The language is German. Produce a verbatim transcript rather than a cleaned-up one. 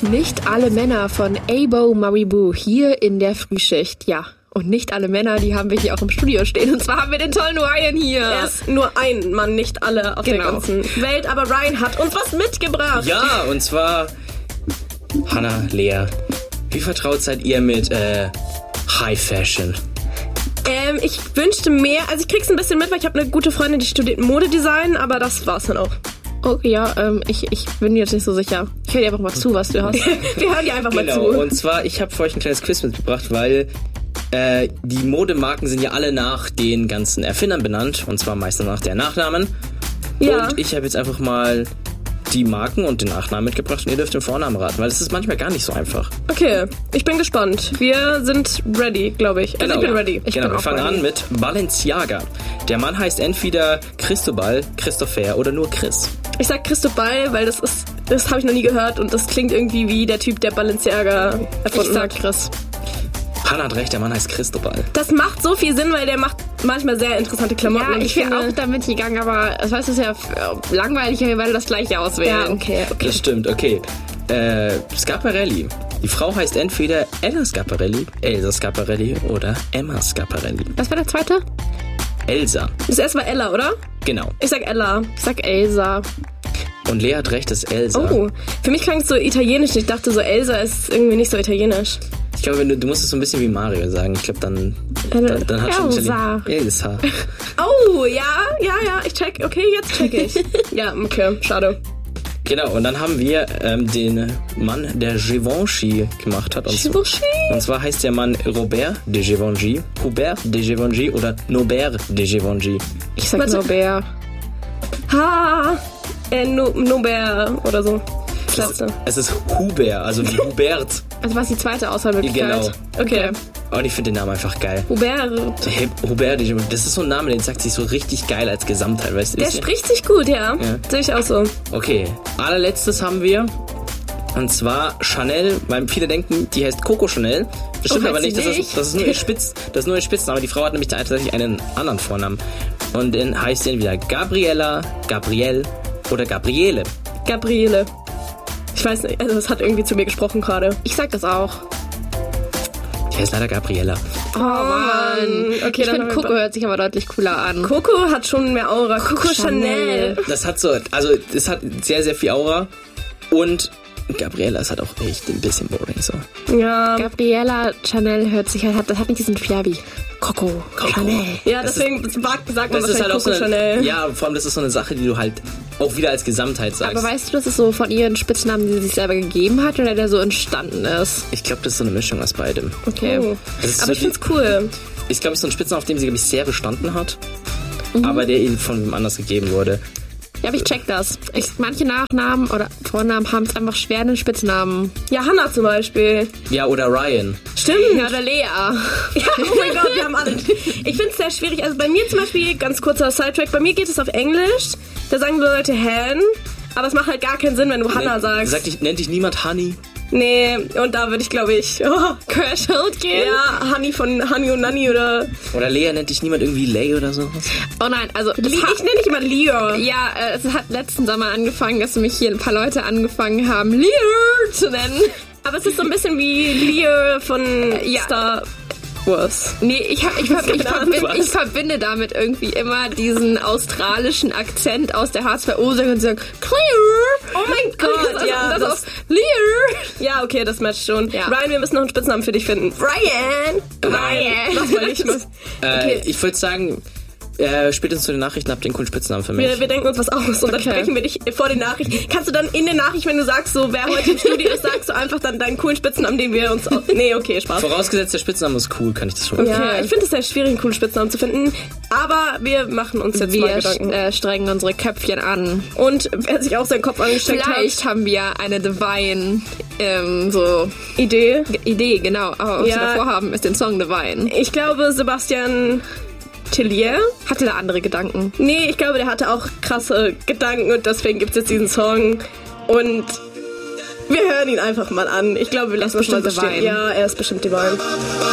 Nicht alle Männer von Abo Maribu hier in der Frühschicht. Ja, und nicht alle Männer, die haben wir hier auch im Studio stehen. Und zwar haben wir den tollen Ryan hier. Er ist nur ein Mann, nicht alle auf genau. der ganzen Welt. Aber Ryan hat uns was mitgebracht. Ja, und zwar Hannah, Lea, wie vertraut seid ihr mit äh, High Fashion? Ähm, ich wünschte mehr. Also ich krieg's ein bisschen mit, weil ich habe eine gute Freundin, die studiert Modedesign. Aber das war's dann auch. Okay, ja, ähm, ich, ich bin jetzt nicht so sicher. Ich höre dir einfach mal zu, was du hast. Wir hören dir einfach genau, mal zu. Und zwar, ich habe für euch ein kleines Quiz mitgebracht, weil äh, die Modemarken sind ja alle nach den ganzen Erfindern benannt. Und zwar meistens nach der Nachnamen. Ja. Und ich habe jetzt einfach mal die Marken und den Nachnamen mitgebracht und ihr dürft den Vornamen raten, weil das ist manchmal gar nicht so einfach. Okay, ich bin gespannt. Wir sind ready, glaube ich. Also genau. ich bin ready. Ich genau, bin wir fangen ready. an mit Balenciaga. Der Mann heißt entweder Cristobal, Christopher oder nur Chris. Ich sag Cristobal, weil das ist, das habe ich noch nie gehört und das klingt irgendwie wie der Typ, der Balenciaga erfunden ich sag hat. Chris. Hannah hat recht, der Mann heißt Cristobal. Das macht so viel Sinn, weil der macht manchmal sehr interessante Klamotten. Ja, und ich ich wäre finde auch damit gegangen, aber das heißt, es ist ja langweilig, wir werden das gleiche auswählen. Ja, okay, okay. Das stimmt, okay. Äh, Schiaparelli. Die Frau heißt entweder Ella Schiaparelli, Elsa Schiaparelli oder Emma Schiaparelli. Was war der zweite? Elsa. Das erste war Ella, oder? Genau. Ich sag Ella. Ich sag Elsa. Und Lea hat recht, das ist Elsa. Oh, für mich klang es so italienisch. Ich dachte so, Elsa ist irgendwie nicht so italienisch. Ich glaube, wenn du, du musst es so ein bisschen wie Mario sagen. Ich glaube, dann, dann, dann hat schon Elsa. Elsa. Oh, ja, ja, ja, ich check. Okay, jetzt check ich. Ja, okay, schade. Genau, und dann haben wir ähm, den Mann, der Givenchy gemacht hat. Und, Givenchy? und zwar heißt der Mann Robert de Givenchy, Hubert de Givenchy oder Nobert de Givenchy. Ich sag Warte. Nobert. Ha, äh, no, Nobert oder so. Es ist, es ist Hubert, also wie Hubert. Also was ist die zweite Auswahlmöglichkeit? Genau. Okay. Und ich finde den Namen einfach geil. Hubert. Hey, Hubert de Givenchy, das ist so ein Name, den sagt sich so richtig geil als Gesamtheit, weißt du? Der Ist spricht sich gut, ja. Ja. Sehe ich auch so. Okay, allerletztes haben wir, und zwar Chanel, weil viele denken, die heißt Coco Chanel. Das stimmt Oh, aber heißt nicht, sie das ist, nicht? das ist nur ihr Spitz, das ist nur ihr Spitzname. Die Frau hat nämlich tatsächlich einen anderen Vornamen. Und dann heißt sie entweder Gabriella, Gabrielle oder Gabriele. Gabriele. Ich weiß nicht, also das hat irgendwie zu mir gesprochen gerade. Ich sag das auch. Die heißt leider Gabriella. Oh Mann. Okay, ich dann finde, haben wir- Coco hört sich aber deutlich cooler an. Coco hat schon mehr Aura. Coco, Chanel. Das hat so, also es hat sehr, sehr viel Aura. Und Gabriella ist halt auch echt ein bisschen boring so. Ja. Gabriella Chanel hört sich halt, das hat nicht diesen Flair Coco, Coco. Chanel. Ja, Das deswegen sagt man Das ist wahrscheinlich halt auch so Coco eine, Chanel. ja, vor allem das ist so eine Sache, die du halt auch wieder als Gesamtheit sagst. Aber weißt du, das ist so von ihren Spitznamen, die sie sich selber gegeben hat oder der so entstanden ist? Ich glaube, das ist so eine Mischung aus beidem. Okay. Oh. Das ist Aber so ich die- find's cool. Ich glaube, es ist so ein Spitzname, auf dem sie, glaube ich, sehr bestanden hat, Mhm. aber der ihnen von jemand anders gegeben wurde. Ja, aber ich check das. Ich, manche Nachnamen oder Vornamen haben es einfach schwer, einen Spitznamen. Ja, Hannah zum Beispiel. Ja, oder Ryan. Stimmt. Ja, oder Lea. Ja, oh mein Gott, wir haben alle. Ich finde es sehr schwierig. Also bei mir zum Beispiel, ganz kurzer Sidetrack, bei mir geht es auf Englisch. Da sagen die Leute Han, aber es macht halt gar keinen Sinn, wenn du Hannah sagst. Sagt dich, nennt dich niemand Honey? Nee, und da würde ich, glaube ich, oh, Crash Hold gehen. ja, Honey von Honey und Nanny oder... Oder Lea nennt dich niemand irgendwie Lay oder so? Oh nein, also das Ich hat, nenne dich immer Leo. ja, äh, es hat letzten Sommer angefangen, dass mich hier ein paar Leute angefangen haben, Lea zu nennen. Aber es ist so ein bisschen wie Leo von ja. Star Wars. Nee, ich, hab, ich, ver, ich, verbinde, Was? ich verbinde damit irgendwie immer diesen australischen Akzent aus der H zwei O-Sendung und sagen, Clear! Oh mein Gott, das, ja, Das, das- das aus Lear! Ja, okay, das matcht schon. Ja. Ryan, wir müssen noch einen Spitznamen für dich finden. Ryan! Ryan. Das wollte ich mal. Äh, ich würde sagen, äh, spätestens zu den Nachrichten habt ihr einen coolen Spitznamen für mich. Wir, wir denken uns was aus und dann Okay. sprechen wir dich vor den Nachrichten. Kannst du dann in den Nachrichten, wenn du sagst, so wer heute im Studio ist, sagst du einfach dann deinen coolen Spitznamen, den wir uns aus... Nee, okay, Spaß. Vorausgesetzt, der Spitzname ist cool, kann ich das schon. Ja, Okay. ich finde es sehr schwierig, einen coolen Spitznamen zu finden. Aber wir machen uns jetzt mal Wir Gedanken. äh, strengen unsere Köpfchen an. Und wer sich auch seinen Kopf angesteckt Vielleicht haben wir eine Divine ähm, so hat, Idee. Idee, genau. Aber was Ja. wir davor haben, ist den Song Divine. Ich glaube, Sebastian Tellier. Hatte da andere Gedanken? Nee, ich glaube, der hatte auch krasse Gedanken und deswegen gibt es jetzt diesen Song. Und wir hören ihn einfach mal an. Ich glaube, wir lassen ist das mal so bestimmt stehen. Divine. Ja, er ist bestimmt Divine.